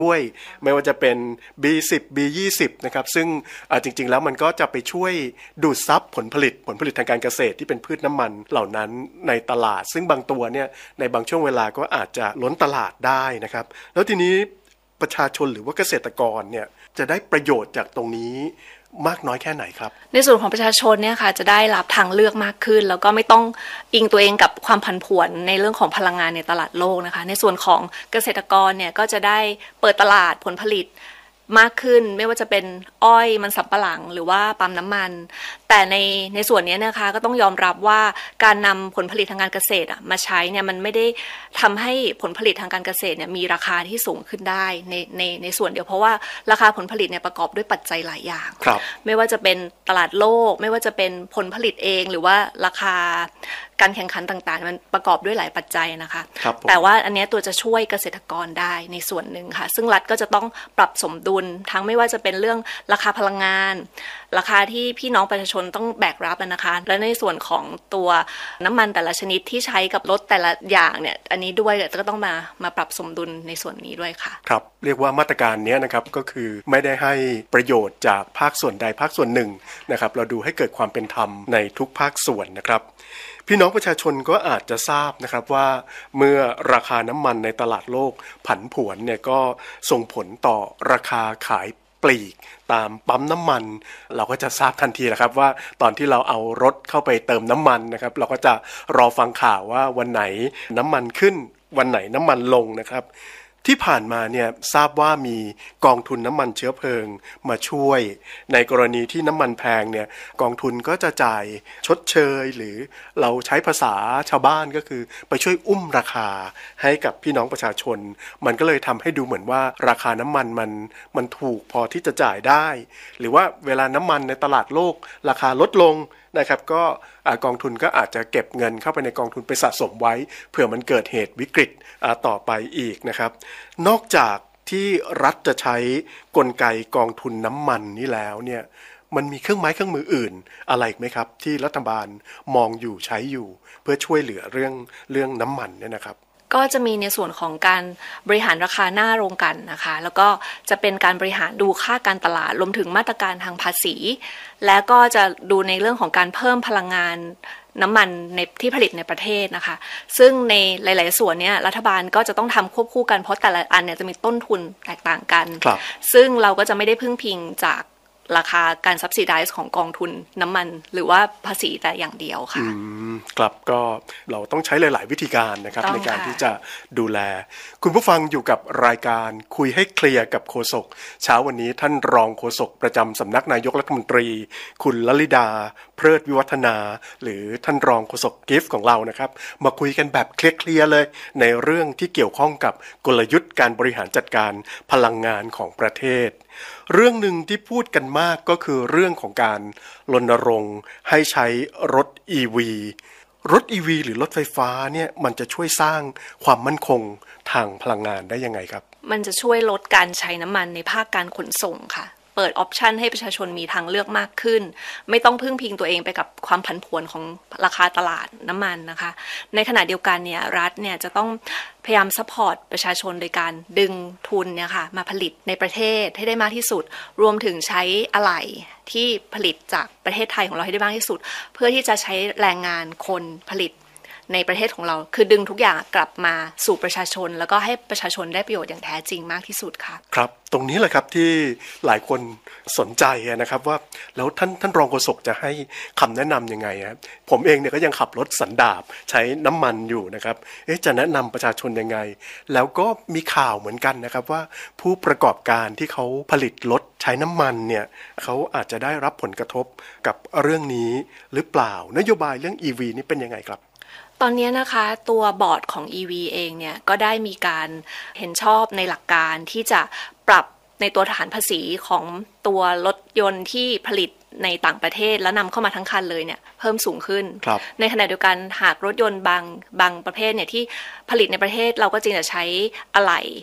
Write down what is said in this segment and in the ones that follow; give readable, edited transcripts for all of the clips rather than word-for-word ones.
ช่วยไม่ว่าจะเป็น B10 B20 นะครับซึ่งจริงๆแล้วมันก็จะไปช่วยดูดซับผลผลิตทางการเกษตรที่เป็นพืชน้ำมันเหล่านั้นในตลาดซึ่งบางตัวเนี่ยในบางช่วงเวลาก็อาจจะล้นตลาดได้นะครับแล้วทีนี้ประชาชนหรือว่าเกษตรกรเนี่ยจะได้ประโยชน์จากตรงนี้มากน้อยแค่ไหนครับในส่วนของประชาชนเนี่ยค่ะจะได้รับทางเลือกมากขึ้นแล้วก็ไม่ต้องอิงตัวเองกับความผันผวนในเรื่องของพลังงานในตลาดโลกนะคะในส่วนของเกษตรกรเนี่ยก็จะได้เปิดตลาดผลผลิตมากขึ้นไม่ว่าจะเป็นอ้อยมันสำปะหลังหรือว่าปั๊มน้ำมันแต่ในส่วนนี้นะคะก็ต้องยอมรับว่าการนำผลผลิตทางการเกษตรมาใช้เนี่ยมันไม่ได้ทำให้ผลผลิตทางการเกษตรเนี่ยมีราคาที่สูงขึ้นได้ในส่วนเดียวเพราะว่าราคาผลผลิตเนี่ยประกอบด้วยปัจจัยหลายอย่างไม่ว่าจะเป็นตลาดโลกไม่ว่าจะเป็นผลผลิตเองหรือว่าราคาการแข่งขันต่างๆมันประกอบด้วยหลายปัจจัยนะคะแต่ว่าอันนี้ตัวจะช่วยเกษตรกรได้ในส่วนหนึ่งค่ะซึ่งรัฐก็จะต้องปรับสมดุลทั้งไม่ว่าจะเป็นเรื่องราคาพลังงานราคาที่พี่น้องประชาชนต้องแบกรับนะคะและในส่วนของตัวน้ำมันแต่ละชนิดที่ใช้กับรถแต่ละอย่างเนี่ยอันนี้ด้วยก็ต้องมาปรับสมดุลในส่วนนี้ด้วยค่ะครับเรียกว่ามาตรการนี้นะครับก็คือไม่ได้ให้ประโยชน์จากภาคส่วนใดภาคส่วนหนึ่งนะครับเราดูให้เกิดความเป็นธรรมในทุกภาคส่วนนะครับพี่น้องประชาชนก็อาจจะทราบนะครับว่าเมื่อราคาน้ำมันในตลาดโลกผันผวนเนี่ยก็ส่งผลต่อราคาขายปลีกตามปั๊มน้ำมันเราก็จะทราบทันทีแหละครับว่าตอนที่เราเอารถเข้าไปเติมน้ำมันนะครับเราก็จะรอฟังข่าวว่าวันไหนน้ำมันขึ้นวันไหนน้ำมันลงนะครับที่ผ่านมาเนี่ยทราบว่ามีกองทุนน้ำมันเชื้อเพลิงมาช่วยในกรณีที่น้ำมันแพงเนี่ยกองทุนก็จะจ่ายชดเชยหรือเราใช้ภาษาชาวบ้านก็คือไปช่วยอุ้มราคาให้กับพี่น้องประชาชนมันก็เลยทำให้ดูเหมือนว่าราคาน้ำมันมันถูกพอที่จะจ่ายได้หรือว่าเวลาน้ำมันในตลาดโลกราคาลดลงนะครับก็กองทุนก็อาจจะเก็บเงินเข้าไปในกองทุนไปสะสมไว้เผื่อมันเกิดเหตุวิกฤตต่อไปอีกนะครับนอกจากที่รัฐจะใช้กลไกกองทุนน้ำมันนี้แล้วเนี่ยมันมีเครื่องไม้เครื่องมืออื่นอะไรไหมครับที่รัฐบาลมองอยู่ใช้อยู่เพื่อช่วยเหลือเรื่องน้ำมันเนี่ยนะครับก็จะมีในส่วนของการบริหารราคาหน้าโรงกลั่นนะคะแล้วก็จะเป็นการบริหารดูค่าการตลาดรวมถึงมาตรการทางภาษีและก็จะดูในเรื่องของการเพิ่มพลังงานน้ำมันในที่ผลิตในประเทศนะคะซึ่งในหลายๆส่วนเนี่ยรัฐบาลก็จะต้องทำควบคู่กันเพราะแต่ละอันเนี่ยจะมีต้นทุนแตกต่างกันซึ่งเราก็จะไม่ได้พึ่งพิงจากราคาการ subsidize ของกองทุนน้ำมันหรือว่าภาษีแต่อย่างเดียวค่ะครับก็เราต้องใช้หลายๆวิธีการนะครับในการที่จะดูแลคุณผู้ฟังอยู่กับรายการคุยให้เคลียร์กับโฆษกเช้าวันนี้ท่านรองโฆษกประจำสำนักนายกรัฐมนตรีคุณลลิดาเพลิดวิวัฒนาหรือท่านรองโฆษกกิฟต์ของเรานะครับมาคุยกันแบบเคลียร์เลยในเรื่องที่เกี่ยวข้องกับกลยุทธ์การบริหารจัดการพลังงานของประเทศเรื่องหนึ่งที่พูดกันมากก็คือเรื่องของการรณรงค์ให้ใช้รถ EV รถ EV หรือรถไฟฟ้าเนี่ยมันจะช่วยสร้างความมั่นคงทางพลังงานได้ยังไงครับมันจะช่วยลดการใช้น้ำมันในภาคการขนส่งค่ะเปิดออปชันให้ประชาชนมีทางเลือกมากขึ้นไม่ต้องพึ่งพิงตัวเองไปกับความผันผวนของราคาตลาดน้ำมันนะคะในขณะเดียวกันเนี่ยรัฐเนี่ยจะต้องพยายามซัพพอร์ตประชาชนโดยการดึงทุนเนี่ยค่ะมาผลิตในประเทศให้ได้มากที่สุดรวมถึงใช้อะไหล่ที่ผลิตจากประเทศไทยของเราให้ได้มากที่สุดเพื่อที่จะใช้แรงงานคนผลิตในประเทศของเราคือดึงทุกอย่างกลับมาสู่ประชาชนแล้วก็ให้ประชาชนได้ประโยชน์อย่างแท้จริงมากที่สุดค่ะครับตรงนี้แหละครับที่หลายคนสนใจนะครับว่าแล้วท่านรองโฆษกจะให้คำแนะนำยังไงครับผมเองเนี่ยก็ยังขับรถสันดาปใช้น้ำมันอยู่นะครับจะแนะนำประชาชนยังไงแล้วก็มีข่าวเหมือนกันนะครับว่าผู้ประกอบการที่เขาผลิตรถใช้น้ำมันเนี่ยเขาอาจจะได้รับผลกระทบกับเรื่องนี้หรือเปล่านโยบายเรื่อง EV นี่เป็นยังไงครับตอนนี้นะคะตัวบอร์ดของ EV เองเนี่ยก็ได้มีการเห็นชอบในหลักการที่จะปรับในตัวฐานภาษีของตัวรถยนต์ที่ผลิตในต่างประเทศแล้วนำเข้ามาทั้งคันเลยเนี่ยเพิ่มสูงขึ้นในขณะเดียวกันหากรถยนต์บางประเภทเนี่ยที่ผลิตในประเทศเราก็จริงจะใช้อะไหล่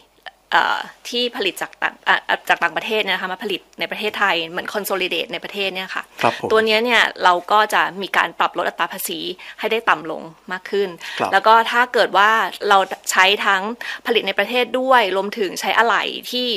ที่ผลิตจากต่างประเทศนะคะมาผลิตในประเทศไทยเหมือน consolidate ในประเทศเนี่ยค่ะตัวนี้เนี่ยเราก็จะมีการปรับลดอัตราภาษีให้ได้ต่ำลงมากขึ้นแล้วก็ถ้าเกิดว่าเราใช้ทั้งผลิตในประเทศด้วยรวมถึงใช้อะไหล่ที่